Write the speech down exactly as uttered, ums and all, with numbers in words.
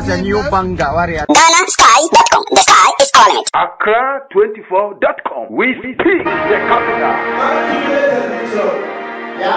is a new banger, warrior. Ghana Sky dot com. The sky is our limit. Accra twenty-four dot com. We speak the capital.